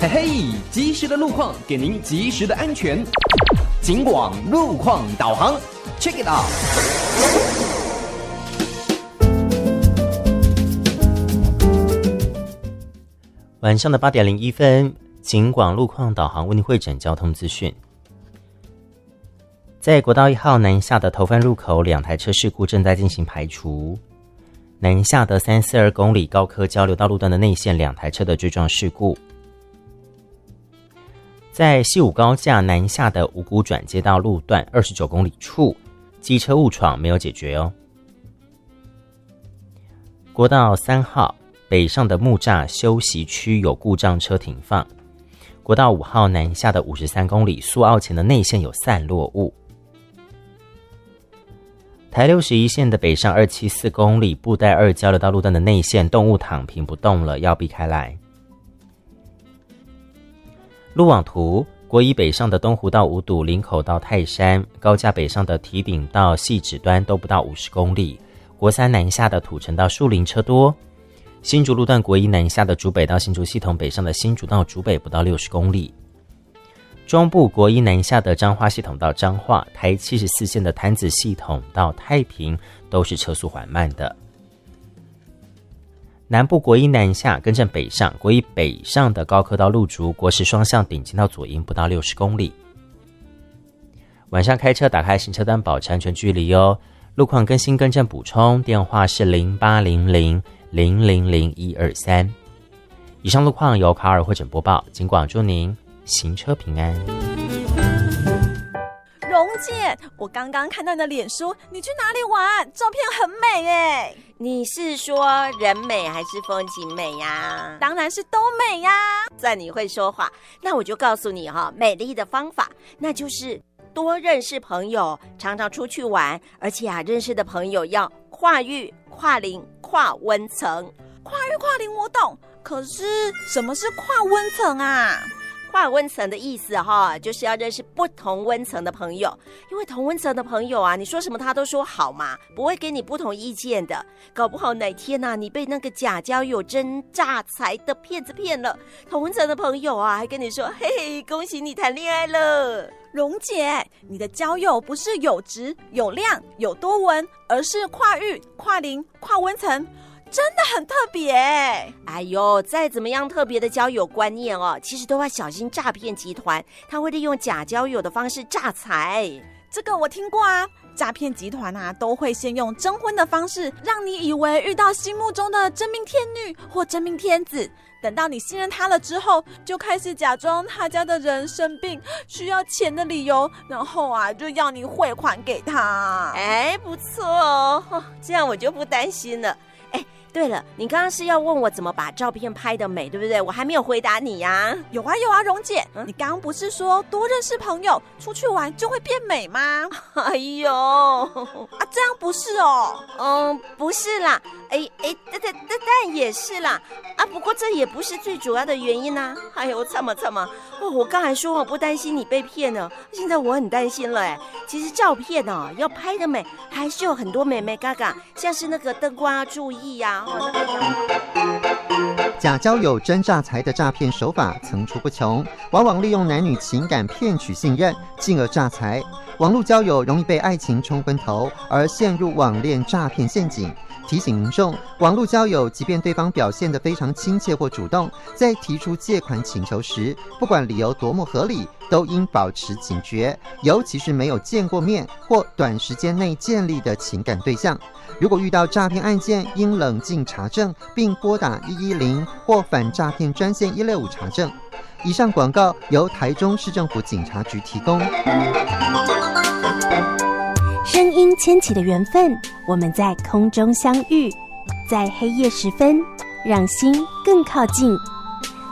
嘿嘿，及时的路况给您及时的安全。警广路况导航 ，Check it out。 晚上的8点01分，警广路况导航为您汇整交通资讯。在国道1号南下的头份入口，2台车事故正在进行排除。南下的342公里高科交流道路段的内线2台车的追撞事故。在西武高架南下的五股转接道路段29公里处，机车误闯没有解决哦。国道3号北上的木栅休息区有故障车停放。国道5号南下的53公里苏澳前的内线有散落物。台61线的北上274公里布袋2交流道路段的内线动物躺平不动了，要避开来。路网图，国一北上的东湖到五堵、林口到泰山，高架北上的堤顶到汐止端都不到50公里。国3南下的土城到树林车多。新竹路段国一南下的竹北到新竹系统北上的新竹到竹北不到60公里。中部国一南下的彰化系统到彰化，台74线的潭子系统到太平都是车速缓慢的。南部国一南下更正北上，国一北上的高科到路竹，国10双向顶进到左营不到60公里。晚上开车打开行车灯保持安全距离哦。路况更新更正补充电话是0800000123。以上路况由卡尔汇整播报，警广祝您行车平安。 蓉姐，我刚刚看到你的脸书，你去哪里玩？照片很美耶。 你是说人美还是风景美呀？ 当然是都美呀。 算你会说话，那我就告诉你美丽的方法，那就是多认识朋友，常常出去玩，而且认识的朋友要跨域、跨龄、跨温层。 跨域跨龄我懂，可是什么是跨温层啊？ 跨温层的意思就是要认识不同温层的朋友，因为同温层的朋友你说什么他都说好嘛，不会给你不同意见的。搞不好哪天你被那个假交友真诈财的骗子骗了，同温层的朋友还跟你说嘿嘿，恭喜你谈恋爱了。 蓉姐，你的交友不是有质有量有多文，而是跨域跨龄跨温层，真的很特别。 哎呦，再怎么样特别的交友观念其实都要小心诈骗集团，他会利用假交友的方式诈财。 这个我听过啊，诈骗集团都会先用征婚的方式，让你以为遇到心目中的真命天女或真命天子，等到你信任他了之后，就开始假装他家的人生病需要钱的理由，然后就要你汇款给他。 哎，不错哦，这样我就不担心了。对了，你刚刚是要问我怎么把照片拍得美，对不对？我还没有回答你呀。 有啊，蓉姐，你刚刚不是说多认识朋友，出去玩就会变美吗？ 哎呦， 这样不是哦？ 不是啦，但也是啦。不过这也不是最主要的原因啊。哎呦，惨嘛，我刚才说我不担心你被骗了，现在我很担心了。其实照片要拍得美，还是有很多美美嘎嘎，像是那个灯光要注意呀。 假交友真诈财的诈骗手法层出不穷，往往利用男女情感骗取信任，进而诈财。网络交友容易被爱情冲昏头，而陷入网恋诈骗陷阱。提醒民众，网络交友即便对方表现得非常亲切或主动，在提出借款请求时，不管理由多么合理，都应保持警觉，尤其是没有见过面或短时间内建立的情感对象。如果遇到诈骗案件，应冷静查证，并拨打110或反诈骗专线165查证。以上广告由台中市政府警察局提供。 声音牵起的缘分，我们在空中相遇，在黑夜时分，让心更靠近。